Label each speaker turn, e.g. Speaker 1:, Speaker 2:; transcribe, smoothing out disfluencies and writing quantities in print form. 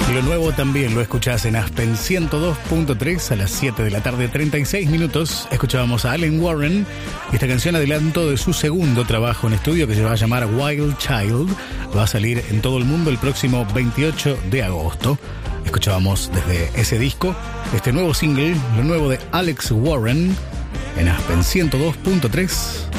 Speaker 1: Y lo nuevo también lo escuchás en Aspen 102.3 a las 7 de la tarde, 36 minutos. Escuchábamos a Allen Warren y esta canción adelanto de su segundo trabajo en estudio que se va a llamar Wild Child. Va a salir en todo el mundo el próximo 28 de agosto. Escuchábamos desde ese disco este nuevo single, lo nuevo de Alex Warren en Aspen 102.3.